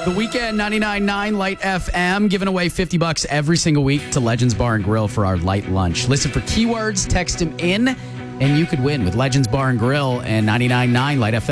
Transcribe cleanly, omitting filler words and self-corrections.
The Weekend 99.9 Light FM, giving away $50 every single week to Legends Bar and Grill for our light lunch. Listen for keywords, text them in, and you could win with Legends Bar and Grill and 99.9 Light FM.